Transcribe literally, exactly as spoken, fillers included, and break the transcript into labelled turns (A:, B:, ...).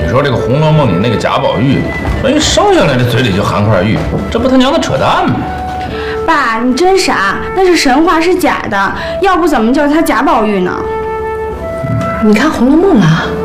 A: 你说这个《红楼梦》里那个贾宝玉，说一生下来这嘴里就含块玉，这不他娘的扯淡吗？
B: 爸，你真傻，那是神话，是假的，要不怎么叫他贾宝玉呢？
C: 你看《红楼梦》了？